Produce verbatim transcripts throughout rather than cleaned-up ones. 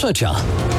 trzecia.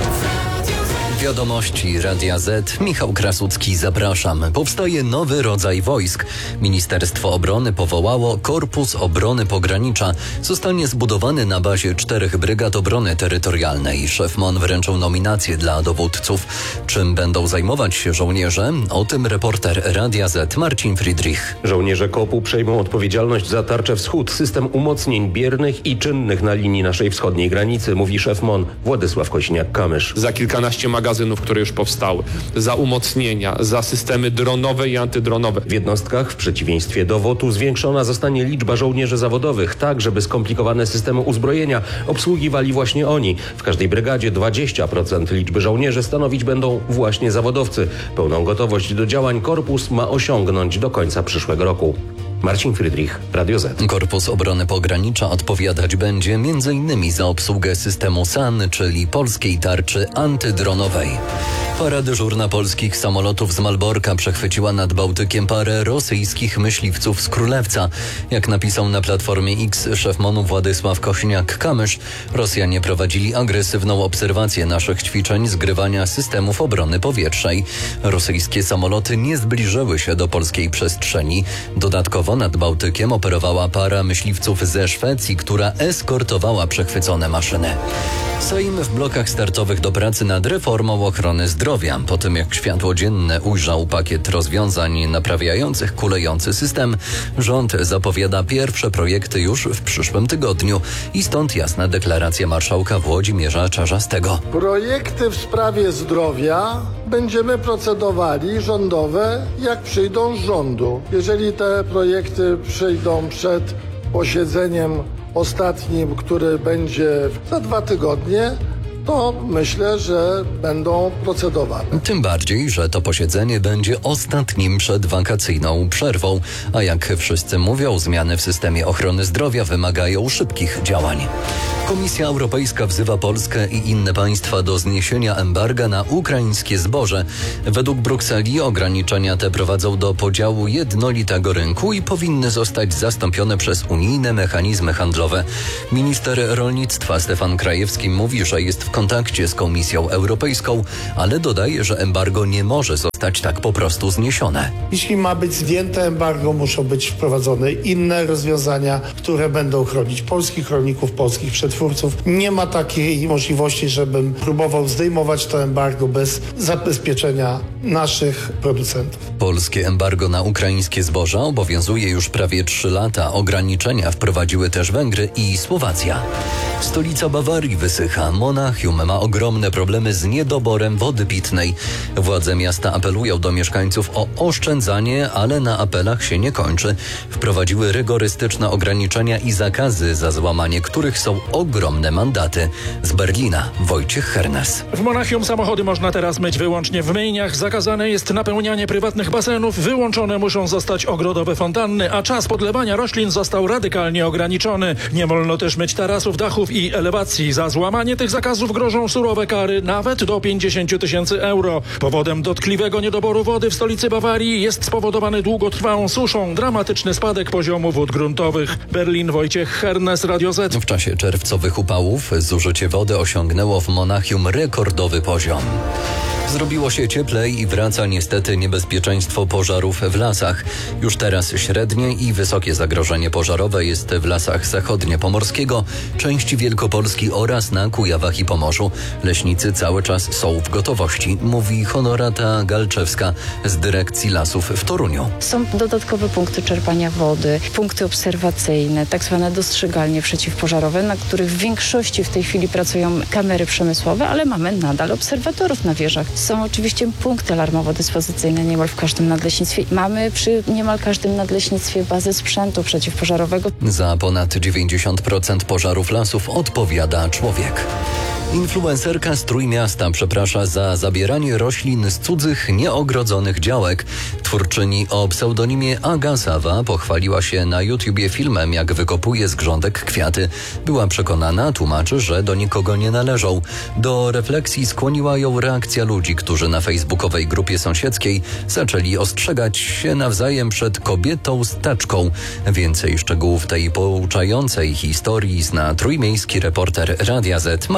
Wiadomości Radia Z. Michał Krasucki, zapraszam. Powstaje nowy rodzaj wojsk. Ministerstwo Obrony powołało Korpus Obrony Pogranicza. Zostanie zbudowany na bazie czterech brygad obrony terytorialnej. Szef M O N wręczył nominacje dla dowódców. Czym będą zajmować się żołnierze? O tym reporter Radia Z Marcin Friedrich. Żołnierze kopu przejmą odpowiedzialność za Tarczę Wschód, system umocnień biernych i czynnych na linii naszej wschodniej granicy, mówi szef M O N Władysław Kośniak-Kamysz. Za kilkanaście magazynów, które już powstały, za umocnienia, za systemy dronowe i antydronowe. W jednostkach, w przeciwieństwie do W O T-u, zwiększona zostanie liczba żołnierzy zawodowych, tak żeby skomplikowane systemy uzbrojenia obsługiwali właśnie oni. W każdej brygadzie dwadzieścia procent liczby żołnierzy stanowić będą właśnie zawodowcy. Pełną gotowość do działań korpus ma osiągnąć do końca przyszłego roku. Marcin Friedrich, Radio Z. Korpus Obrony Pogranicza odpowiadać będzie między innymi za obsługę systemu S A N, czyli polskiej tarczy antydronowej. Para dyżurna polskich samolotów z Malborka przechwyciła nad Bałtykiem parę rosyjskich myśliwców z Królewca. Jak napisał na Platformie X szef M O N-u Władysław Kośniak-Kamysz, Rosjanie prowadzili agresywną obserwację naszych ćwiczeń zgrywania systemów obrony powietrznej. Rosyjskie samoloty nie zbliżyły się do polskiej przestrzeni. Dodatkowo nad Bałtykiem operowała para myśliwców ze Szwecji, która eskortowała przechwycone maszyny. Sejm w blokach startowych do pracy nad reformą ochrony zdrowia. Po tym jak światło dzienne ujrzał pakiet rozwiązań naprawiających kulejący system, rząd zapowiada pierwsze projekty już w przyszłym tygodniu. I stąd jasna deklaracja marszałka Włodzimierza Czarzastego. Projekty w sprawie zdrowia będziemy procedowali rządowe, jak przyjdą z rządu. Jeżeli te projekty przyjdą przed posiedzeniem ostatnim, który będzie za dwa tygodnie, to myślę, że będą procedowane. Tym bardziej, że to posiedzenie będzie ostatnim przed wakacyjną przerwą, a jak wszyscy mówią, zmiany w systemie ochrony zdrowia wymagają szybkich działań. Komisja Europejska wzywa Polskę i inne państwa do zniesienia embarga na ukraińskie zboże. Według Brukseli ograniczenia te prowadzą do podziału jednolitego rynku i powinny zostać zastąpione przez unijne mechanizmy handlowe. Minister rolnictwa Stefan Krajewski mówi, że jest w kontakcie z Komisją Europejską, ale dodaje, że embargo nie może zostać tak po prostu zniesione. Jeśli ma być zdjęte embargo, muszą być wprowadzone inne rozwiązania, które będą chronić polskich rolników, polskich przetwórców. Nie ma takiej możliwości, żebym próbował zdejmować to embargo bez zabezpieczenia naszych producentów. Polskie embargo na ukraińskie zboża obowiązuje już prawie trzy lata. Ograniczenia wprowadziły też Węgry i Słowacja. Stolica Bawarii wysycha. Monachium ma ogromne problemy z niedoborem wody pitnej. Władze miasta apelują do mieszkańców o oszczędzanie, ale na apelach się nie kończy. Wprowadziły rygorystyczne ograniczenia i zakazy, za złamanie których są ogromne mandaty. Z Berlina Wojciech Hernes. W Monachium samochody można teraz myć wyłącznie w myjniach. Zakazane jest napełnianie prywatnych basenów. Wyłączone muszą zostać ogrodowe fontanny, a czas podlewania roślin został radykalnie ograniczony. Nie wolno też myć tarasów, dachów i elewacji. Za złamanie tych zakazów grożą surowe kary, nawet do pięćdziesiąt tysięcy euro. Powodem dotkliwego niedoboru wody w stolicy Bawarii jest spowodowany długotrwałą suszą, dramatyczny spadek poziomu wód gruntowych. Berlin, Wojciech Hernes, Radio Z. W czasie czerwcowych upałów zużycie wody osiągnęło w Monachium rekordowy poziom. Zrobiło się cieplej i wraca niestety niebezpieczeństwo pożarów w lasach. Już teraz średnie i wysokie zagrożenie pożarowe jest w lasach zachodniopomorskiego, części Wielkopolski oraz na Kujawach i Pomorzu. Leśnicy cały czas są w gotowości, mówi Honorata Galczewska z Dyrekcji Lasów w Toruniu. Są dodatkowe punkty czerpania wody, punkty obserwacyjne, tak zwane dostrzegalnie przeciwpożarowe, na których w większości w tej chwili pracują kamery przemysłowe, ale mamy nadal obserwatorów na wieżach. Są oczywiście punkty alarmowo-dyspozycyjne niemal w każdym nadleśnictwie. Mamy przy niemal każdym nadleśnictwie bazę sprzętu przeciwpożarowego. Za ponad dziewięćdziesiąt procent pożarów lasów odpowiada człowiek. Influencerka z Trójmiasta przeprasza za zabieranie roślin z cudzych, nieogrodzonych działek. Twórczyni o pseudonimie Aga Sawa pochwaliła się na YouTubie filmem, jak wykopuje z grządek kwiaty. Była przekonana, tłumaczy, że do nikogo nie należą. Do refleksji skłoniła ją reakcja ludzi, którzy na facebookowej grupie sąsiedzkiej zaczęli ostrzegać się nawzajem przed kobietą z taczką. Więcej szczegółów tej pouczającej historii zna trójmiejski reporter Radia Z Maciej Bąk.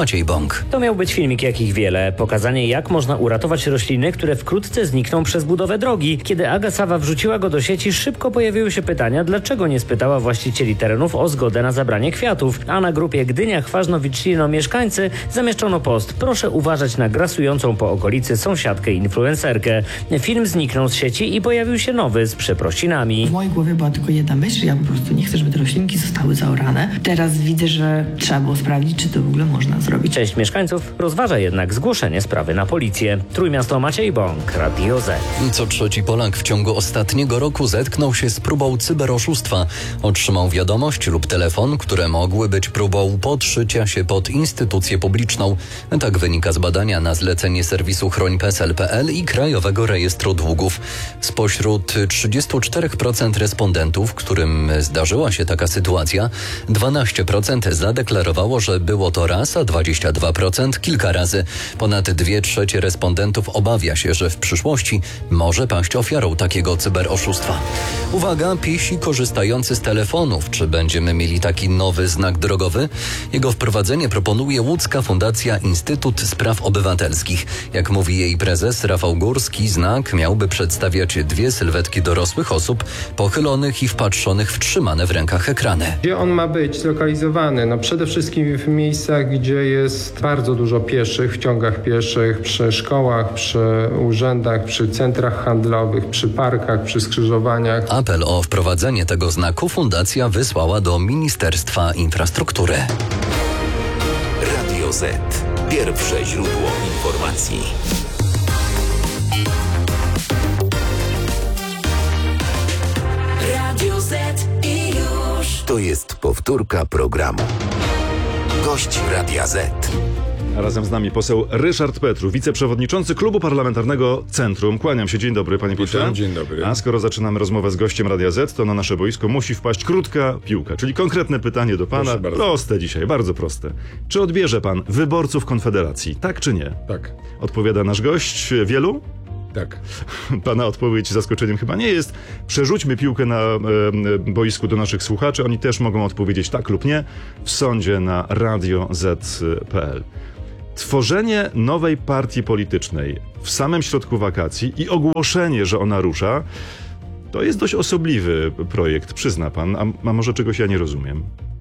Bąk. To miał być filmik, jakich wiele. Pokazanie, jak można uratować rośliny, które wkrótce znikną przez budowę drogi. Kiedy Aga Sawa wrzuciła go do sieci, szybko pojawiły się pytania, dlaczego nie spytała właścicieli terenów o zgodę na zabranie kwiatów. A na grupie Gdynia Chważno-Witchlino mieszkańcy zamieszczono post: proszę uważać na grasującą po okolicy sąsiadkę influencerkę. Film zniknął z sieci i pojawił się nowy z przeprosinami. W mojej głowie była tylko jedna myśl: ja po prostu nie chcę, żeby te roślinki zostały zaorane. Teraz widzę, że trzeba było sprawdzić, czy to w ogóle można zrobić. Część mieszkańców rozważa jednak zgłoszenie sprawy na policję. Trójmiasto, Maciej Bąk, Radio Z. Co trzeci Polak w ciągu ostatniego roku zetknął się z próbą cyberoszustwa. Otrzymał wiadomość lub telefon, które mogły być próbą podszycia się pod instytucję publiczną. Tak wynika z badania na zlecenie serwisu chroń P E S E L kropka P L i Krajowego Rejestru Długów. Spośród trzydzieści cztery procent respondentów, którym zdarzyła się taka sytuacja, dwanaście procent zadeklarowało, że było to raz, a dwadzieścia dwa procent kilka razy. Ponad dwie trzecie respondentów obawia się, że w przyszłości może paść ofiarą takiego cyberoszustwa. Uwaga, piesi korzystający z telefonów. Czy będziemy mieli taki nowy znak drogowy? Jego wprowadzenie proponuje łódzka Fundacja Instytut Spraw Obywatelskich. Jak mówi jej prezes Rafał Górski, znak miałby przedstawiać dwie sylwetki dorosłych osób pochylonych i wpatrzonych w trzymane w rękach ekrany. Gdzie on ma być zlokalizowany? No przede wszystkim w miejscach, gdzie jest bardzo dużo pieszych, w ciągach pieszych, przy szkołach, przy urzędach, przy centrach handlowych, przy parkach, przy skrzyżowaniach. Apel o wprowadzenie tego znaku fundacja wysłała do Ministerstwa Infrastruktury. Radio Z. Pierwsze źródło informacji. Radio Z i już. To jest powtórka programu. Gość Radia Z. A razem z nami poseł Ryszard Petru, wiceprzewodniczący Klubu Parlamentarnego Centrum. Kłaniam się. Dzień dobry, panie pośle. Dzień dobry. A skoro zaczynamy rozmowę z gościem Radia Z, to na nasze boisko musi wpaść krótka piłka, czyli konkretne pytanie do pana. Proste dzisiaj, bardzo proste. Czy odbierze pan wyborców Konfederacji? Tak czy nie? Tak. Odpowiada nasz gość. Wielu? Tak. Pana odpowiedź zaskoczeniem chyba nie jest. Przerzućmy piłkę na e, boisku do naszych słuchaczy. Oni też mogą odpowiedzieć tak lub nie w sądzie na radio z kropka p l. Tworzenie nowej partii politycznej w samym środku wakacji i ogłoszenie, że ona rusza, to jest dość osobliwy projekt, przyzna pan, a, a może czegoś ja nie rozumiem.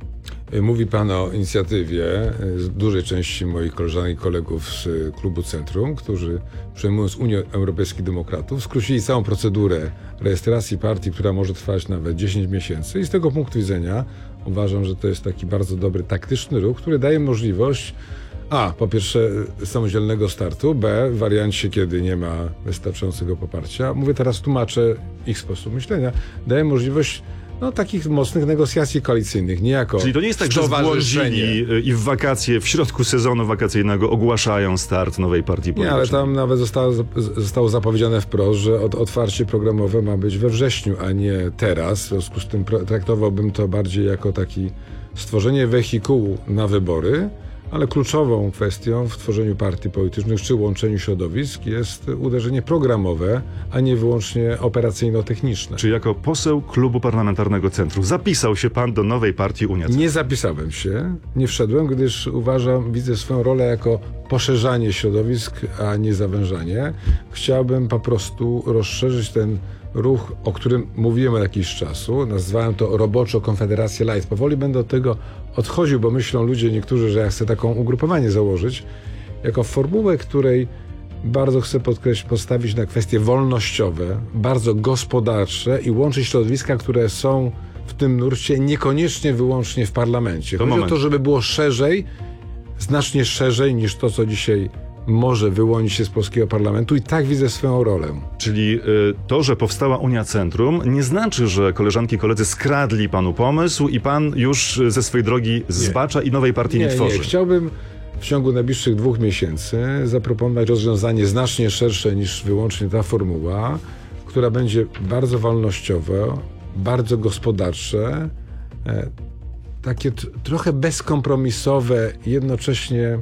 Mówi pan o inicjatywie z dużej części moich koleżanek i kolegów z Klubu Centrum, którzy przejmując Unię Europejskich Demokratów skrócili całą procedurę rejestracji partii, która może trwać nawet dziesięć miesięcy, i z tego punktu widzenia uważam, że to jest taki bardzo dobry taktyczny ruch, który daje możliwość A. Po pierwsze samodzielnego startu, B. w wariancie, kiedy nie ma wystarczającego poparcia. Mówię teraz, tłumaczę ich sposób myślenia. Daje możliwość no, takich mocnych negocjacji koalicyjnych, niejako. Czyli to nie jest tak, że zbłądzili i w wakacje, w środku sezonu wakacyjnego ogłaszają start nowej partii politycznej. Nie, ale tam nawet zostało, zostało zapowiedziane wprost, że od, otwarcie programowe ma być we wrześniu, a nie teraz. W związku z tym traktowałbym to bardziej jako taki stworzenie wehikułu na wybory, ale kluczową kwestią w tworzeniu partii politycznych czy łączeniu środowisk jest uderzenie programowe, a nie wyłącznie operacyjno-techniczne. Czy jako poseł Klubu Parlamentarnego Centrum zapisał się pan do nowej partii Unia Centrum? Nie zapisałem się, nie wszedłem, gdyż uważam, widzę swoją rolę jako poszerzanie środowisk, a nie zawężanie. Chciałbym po prostu rozszerzyć ten ruch, o którym mówiłem od jakiegoś czasu. Nazwałem to roboczo Konfederację Light. Powoli będę od tego odchodził, bo myślą ludzie niektórzy, że ja chcę taką ugrupowanie założyć, jako formułę, której bardzo chcę podkreślić, postawić na kwestie wolnościowe, bardzo gospodarcze i łączyć środowiska, które są w tym nurcie, niekoniecznie wyłącznie w parlamencie. Chodzi o to, żeby było szerzej, znacznie szerzej niż to, co dzisiaj może wyłonić się z polskiego parlamentu, i tak widzę swoją rolę. Czyli y, to, że powstała Unia Centrum, nie znaczy, że koleżanki i koledzy skradli panu pomysł i pan już ze swojej drogi zbacza i nowej partii nie, nie tworzy. Nie, chciałbym w ciągu najbliższych dwóch miesięcy zaproponować rozwiązanie znacznie szersze niż wyłącznie ta formuła, która będzie bardzo wolnościowe, bardzo gospodarcze, e, takie t- trochę bezkompromisowe, jednocześnie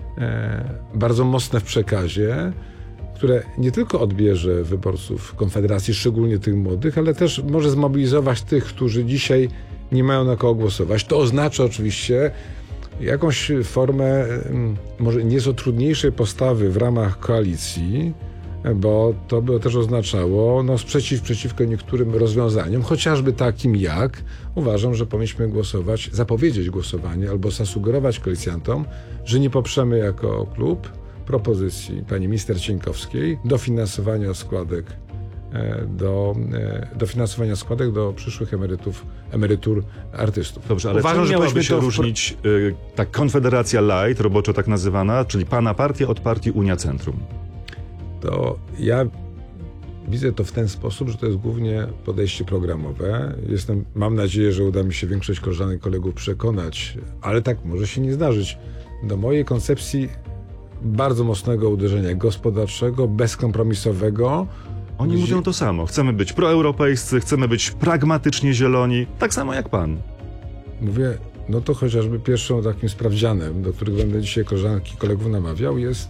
E, bardzo mocne w przekazie, które nie tylko odbierze wyborców Konfederacji, szczególnie tych młodych, ale też może zmobilizować tych, którzy dzisiaj nie mają na kogo głosować. To oznacza oczywiście jakąś formę może nieco trudniejszej postawy w ramach koalicji, bo to by też oznaczało no, sprzeciw przeciwko niektórym rozwiązaniom, chociażby takim jak uważam, że powinniśmy głosować, zapowiedzieć głosowanie albo zasugerować koalicjantom, że nie poprzemy jako klub propozycji pani minister Cieńkowskiej dofinansowania składek do dofinansowania składek do przyszłych emerytów, emerytur artystów. Dobrze, ale uważam, czym miałaby się to różnić y, ta Konfederacja Light, roboczo tak nazywana, czyli pana partia od partii Unia Centrum? To ja widzę to w ten sposób, że to jest głównie podejście programowe. Jestem, mam nadzieję, że uda mi się większość koleżanek i kolegów przekonać, ale tak może się nie zdarzyć. Do mojej koncepcji bardzo mocnego uderzenia gospodarczego, bezkompromisowego. Oni mówią to samo. Chcemy być proeuropejscy, chcemy być pragmatycznie zieloni, tak samo jak pan. Mówię, no to chociażby pierwszą takim sprawdzianem, do których będę dzisiaj koleżanki i kolegów namawiał, jest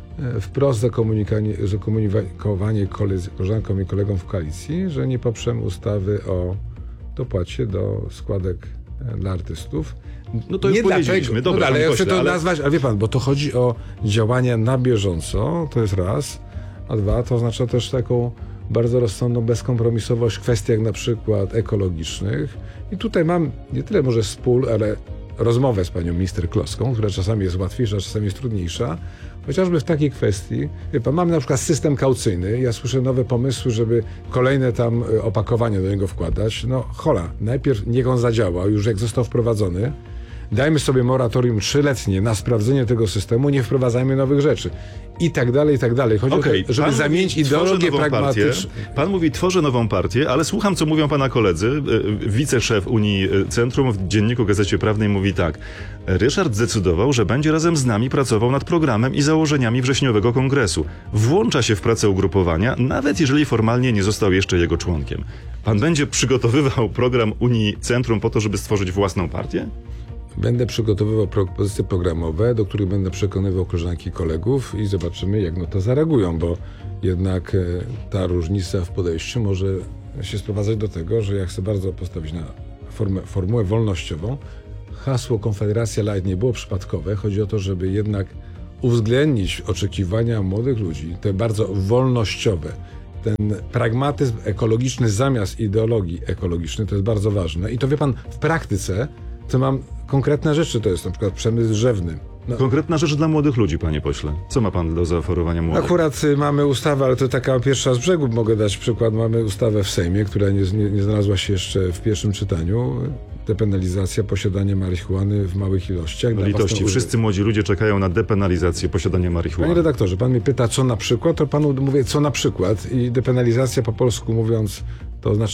wprost zakomunikowanie, zakomunikowanie koleżankom i kolegom w koalicji, że nie poprzemy ustawy o dopłacie do składek dla artystów. No to już nie powiedzieliśmy. Dobra, no, ale ja chcę to ale... nazwać, ale wie pan, bo to chodzi o działania na bieżąco, to jest raz, a dwa, to oznacza też taką bardzo rozsądną bezkompromisowość w kwestiach na przykład ekologicznych. I tutaj mam nie tyle może spół, ale rozmowę z panią minister Kloską, która czasami jest łatwiejsza, czasami jest trudniejsza, chociażby w takiej kwestii, wie pan, mamy na przykład system kaucyjny, ja słyszę nowe pomysły, żeby kolejne tam opakowania do niego wkładać. No hola, najpierw niech on zadziała, już jak został wprowadzony, dajmy sobie moratorium trzyletnie na sprawdzenie tego systemu, nie wprowadzajmy nowych rzeczy. I tak dalej, i tak dalej. Chodzi okay, o to, żeby zamienić ideologię pragmatyczną. Pan mówi, tworzę nową partię, ale słucham, co mówią pana koledzy. Wiceszef Unii Centrum w Dzienniku Gazecie Prawnej mówi tak. Ryszard zdecydował, że będzie razem z nami pracował nad programem i założeniami wrześniowego kongresu. Włącza się w pracę ugrupowania, nawet jeżeli formalnie nie został jeszcze jego członkiem. Pan będzie przygotowywał program Unii Centrum po to, żeby stworzyć własną partię? Będę przygotowywał propozycje programowe, do których będę przekonywał koleżanki i kolegów i zobaczymy, jak no to zareagują, bo jednak ta różnica w podejściu może się sprowadzać do tego, że ja chcę bardzo postawić na formę, formułę wolnościową. Hasło Konfederacja Light nie było przypadkowe. Chodzi o to, żeby jednak uwzględnić oczekiwania młodych ludzi, te bardzo wolnościowe. Ten pragmatyzm ekologiczny zamiast ideologii ekologicznej, to jest bardzo ważne. I to wie pan, w praktyce to mam konkretne rzeczy, to jest na przykład przemysł drzewny. No. Konkretna rzecz dla młodych ludzi, panie pośle. Co ma pan do zaoferowania młodych? Akurat mamy ustawę, ale to taka pierwsza z brzegu, mogę dać przykład. Mamy ustawę w Sejmie, która nie, nie, nie znalazła się jeszcze w pierwszym czytaniu. Depenalizacja posiadania marihuany w małych ilościach. No litości, wszyscy młodzi ludzie czekają na depenalizację posiadania marihuany. Panie redaktorze, pan mnie pyta, co na przykład, to panu mówię, co na przykład. I depenalizacja po polsku mówiąc, to oznacza